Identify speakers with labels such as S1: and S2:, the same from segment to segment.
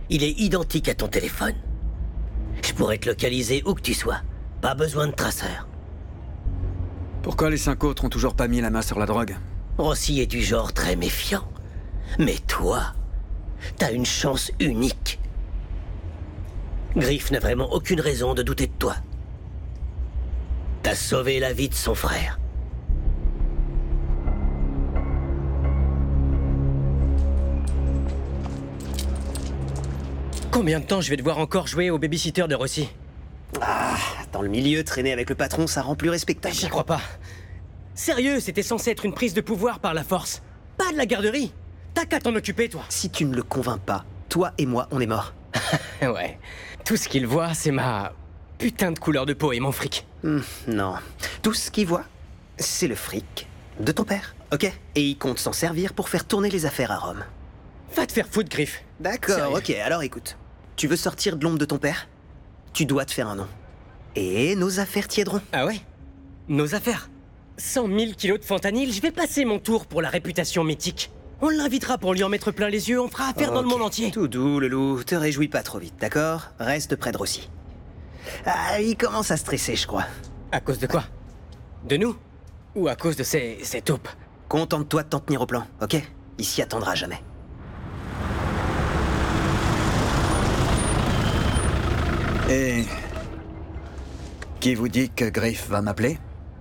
S1: Il est identique à ton téléphone. Je pourrais te localiser où que tu sois. Pas besoin de traceur.
S2: Pourquoi les 5 autres ont toujours pas mis la main sur la drogue?
S1: Rossi est du genre très méfiant. Mais toi, t'as une chance unique. Griff n'a vraiment aucune raison de douter de toi. T'as sauvé la vie de son frère.
S3: Combien de temps je vais devoir encore jouer au babysitter de Rossi?
S4: Ah, dans le milieu, traîner avec le patron, ça rend plus respectable.
S3: J'y crois pas. Sérieux, c'était censé être une prise de pouvoir par la force. Pas de la garderie. T'as qu'à t'en occuper, toi.
S4: Si tu ne le convaincs pas, toi et moi, on est morts.
S3: Ouais. Tout ce qu'il voit, c'est ma putain de couleur de peau et mon fric.
S4: Non. Tout ce qu'il voit, c'est le fric de ton père, ok? Et il compte s'en servir pour faire tourner les affaires à Rome.
S3: Va te faire foutre, Griff.
S4: D'accord,
S3: Sérieux.
S4: ok, alors écoute. Tu veux sortir de l'ombre de ton père? Tu dois te faire un nom. Et nos affaires t'y aideront.
S3: Ah ouais? Nos affaires. 100 000 kilos de fentanyl, je vais passer mon tour pour la réputation mythique. On l'invitera pour lui en mettre plein les yeux, on fera affaire dans le
S4: Ok,
S3: monde entier.
S4: Tout doux, le loup, te réjouis pas trop vite, d'accord? Reste près de Rossi. Ah, il commence à stresser, je crois.
S3: À cause de quoi? De nous? Ou à cause de ces taupes?
S4: Contente-toi de t'en tenir au plan, ok? Il s'y attendra jamais.
S2: Et... qui vous dit que Griff va m'appeler?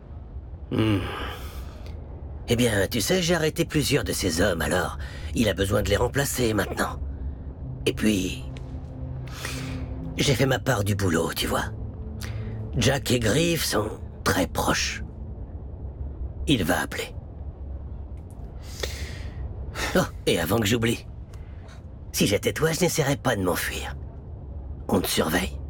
S1: Eh bien, tu sais, j'ai arrêté plusieurs de ces hommes, alors il a besoin de les remplacer maintenant. Et puis... j'ai fait ma part du boulot, tu vois. Jack et Griff sont très proches. Il va appeler. Oh, et avant que j'oublie, si j'étais toi, je n'essaierais pas de m'enfuir. On te surveille.